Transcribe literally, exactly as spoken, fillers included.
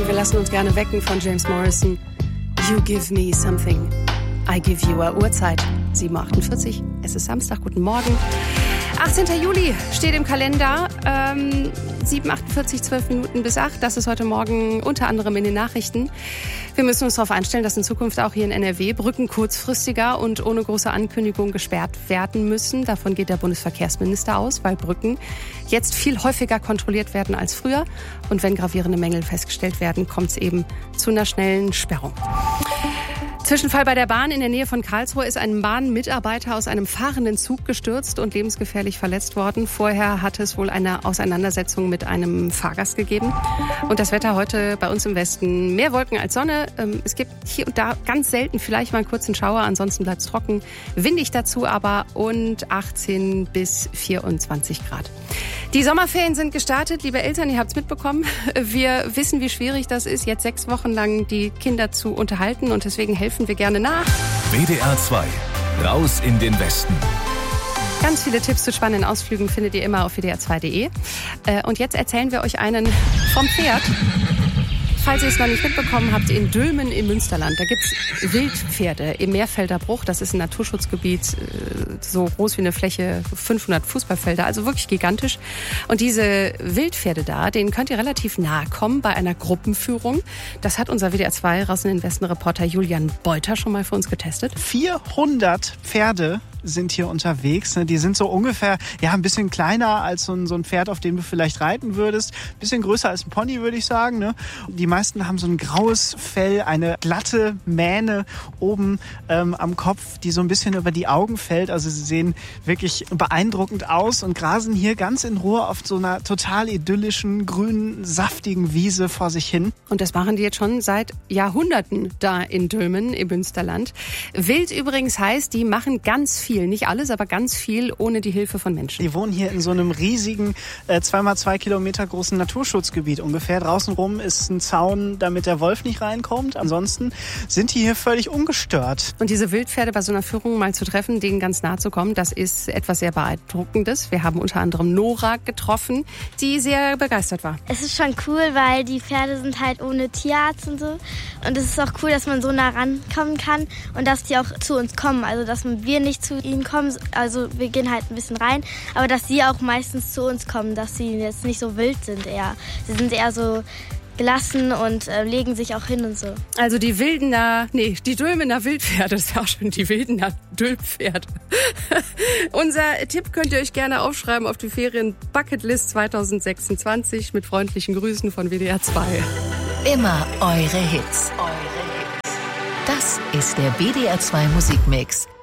Wir lassen uns gerne wecken von James Morrison. You give me something, I give you a Uhrzeit. sieben Uhr achtundvierzig, es ist Samstag, guten Morgen. achtzehnten Juli steht im Kalender, ähm, sieben Uhr achtundvierzig, zwölf Minuten bis acht. Das ist heute Morgen unter anderem in den Nachrichten. Wir müssen uns darauf einstellen, dass in Zukunft auch hier in N R W Brücken kurzfristiger und ohne große Ankündigung gesperrt werden müssen. Davon geht der Bundesverkehrsminister aus, weil Brücken jetzt viel häufiger kontrolliert werden als früher. Und wenn gravierende Mängel festgestellt werden, kommt es eben zu einer schnellen Sperrung. Zwischenfall bei der Bahn in der Nähe von Karlsruhe ist ein Bahnmitarbeiter aus einem fahrenden Zug gestürzt und lebensgefährlich verletzt worden. Vorher hatte es wohl eine Auseinandersetzung mit einem Fahrgast gegeben. Und das Wetter heute bei uns im Westen: mehr Wolken als Sonne. Es gibt hier und da ganz selten vielleicht mal einen kurzen Schauer, ansonsten bleibt es trocken. Windig dazu aber und achtzehn bis vierundzwanzig Grad. Die Sommerferien sind gestartet. Liebe Eltern, ihr habt es mitbekommen. Wir wissen, wie schwierig das ist, jetzt sechs Wochen lang die Kinder zu unterhalten, und deswegen helfen wir gerne nach. W D R zwei, raus in den Westen. Ganz viele Tipps zu spannenden Ausflügen findet ihr immer auf w d r zwei punkt d e. Und jetzt erzählen wir euch einen vom Pferd. Falls ihr es noch nicht mitbekommen habt, in Dülmen im Münsterland, da gibt's Wildpferde im Meerfelder Bruch. Das ist ein Naturschutzgebiet, so groß wie eine Fläche, fünfhundert Fußballfelder, also wirklich gigantisch. Und diese Wildpferde da, denen könnt ihr relativ nahe kommen bei einer Gruppenführung. Das hat unser W D R zwei Raus in den Westen Reporter Julian Beuter schon mal für uns getestet. vierhundert Pferde sind hier unterwegs. Die sind so ungefähr, ja, ein bisschen kleiner als so ein, so ein Pferd, auf dem du vielleicht reiten würdest. Ein bisschen größer als ein Pony, würde ich sagen. Ne? Die meisten haben so ein graues Fell, eine glatte Mähne oben ähm, am Kopf, die so ein bisschen über die Augen fällt. Also sie sehen wirklich beeindruckend aus und grasen hier ganz in Ruhe auf so einer total idyllischen, grünen, saftigen Wiese vor sich hin. Und das machen die jetzt schon seit Jahrhunderten da in Dülmen im Münsterland. Wild übrigens heißt, die machen ganz viel. Viel, nicht alles, aber ganz viel ohne die Hilfe von Menschen. Die wohnen hier in so einem riesigen, äh, zwei mal zwei Kilometer großen Naturschutzgebiet ungefähr. Draußen rum ist ein Zaun, damit der Wolf nicht reinkommt. Ansonsten sind die hier völlig ungestört. Und diese Wildpferde bei so einer Führung mal zu treffen, denen ganz nah zu kommen, das ist etwas sehr Beeindruckendes. Wir haben unter anderem Nora getroffen, die sehr begeistert war. Es ist schon cool, weil die Pferde sind halt ohne Tierarzt und so. Und es ist auch cool, dass man so nah rankommen kann und dass die auch zu uns kommen. Also dass wir nicht zu ihnen kommen, also wir gehen halt ein bisschen rein, aber dass sie auch meistens zu uns kommen, dass sie jetzt nicht so wild sind eher. Sie sind eher so gelassen und äh, legen sich auch hin und so. Also die Wildener, nee, die Dülmener Wildpferde, das ist ja auch schon die Wildener Dülpferde. Unser Tipp könnt ihr euch gerne aufschreiben auf die Ferien-Bucketlist zwanzig sechsundzwanzig mit freundlichen Grüßen von W D R zwei. Immer eure Hits. Eure Hits. Das ist der W D R zwei Musikmix.